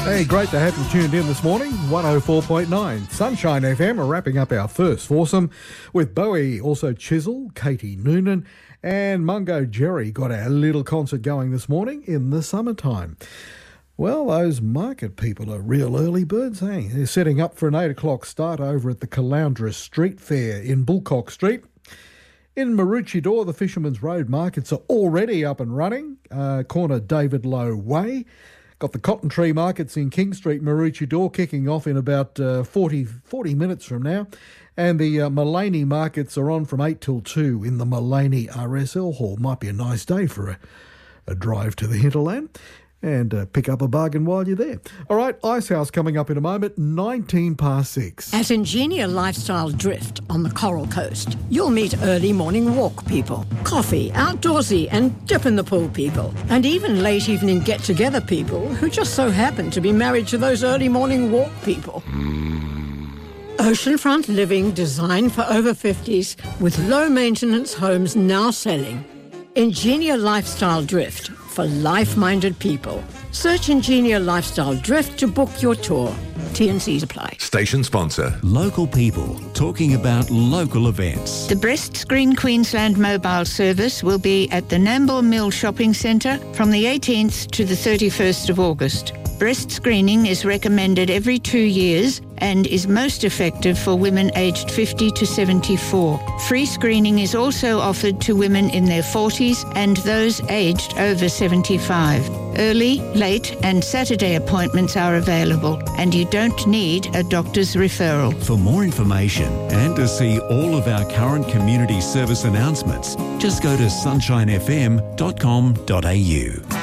Hey, great to have you tuned in this morning. 104.9 Sunshine FM are wrapping up our first foursome with Bowie, also Chisel, Katie Noonan and Mungo Jerry got our little concert going this morning in the summertime. Well, those market people are real early birds, eh? They're setting up for an 8 o'clock start over at the Caloundra Street Fair in Bullcock Street. In Maroochydore, the Fisherman's Road markets are already up and running. Corner David Lowe Way. Got the Cotton Tree markets in King Street, Maroochydore, kicking off in about 40 minutes from now. And the Mullaney markets are on from 8 till 2 in the Mullaney RSL Hall. Might be a nice day for a drive to the hinterland and pick up a bargain while you're there. All right, Icehouse coming up in a moment, 19 past 6. At Ingenia Lifestyle Drift on the Coral Coast, you'll meet early morning walk people, coffee, outdoorsy and dip in the pool people, and even late evening get-together people who just so happen to be married to those early morning walk people. Oceanfront living designed for over 50s with low-maintenance homes now selling. Ingenia Lifestyle Drift for life-minded people. Search Ingenia Lifestyle Drift to book your tour. T&Cs apply. Station sponsor. Local people talking about local events. The Breast Screen Queensland mobile service will be at the Nambour Mill Shopping Centre from the 18th to the 31st of August. Breast screening is recommended every 2 years and is most effective for women aged 50 to 74. Free screening is also offered to women in their 40s and those aged over 75. Early, late and Saturday appointments are available and you don't need a doctor's referral. For more information and to see all of our current community service announcements, just go to sunshinefm.com.au.